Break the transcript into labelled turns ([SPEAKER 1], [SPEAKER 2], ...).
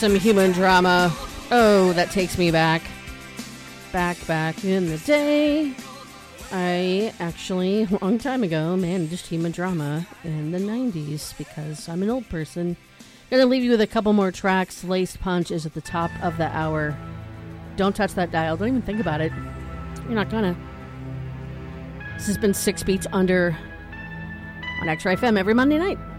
[SPEAKER 1] some human drama. Oh, that takes me back. Back in the day. I actually, a long time ago, managed human drama in the 90s because I'm an old person. Gonna leave you with a couple more tracks. Laced Punch is at the top of the hour. Don't touch that dial. Don't even think about it. You're not gonna. This has been 6 Beats Under on X-Ray FM every Monday night.